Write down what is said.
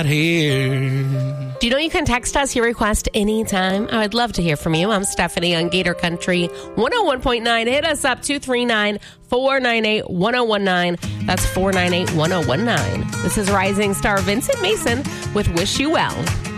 Here. Do you know you can text us your request anytime? I would love to hear from you. I'm Stephanie on Gator Country 101.9. Hit us up 239-498-1019. That's 498-1019. This is Rising Star Vincent Mason with Wish You Well.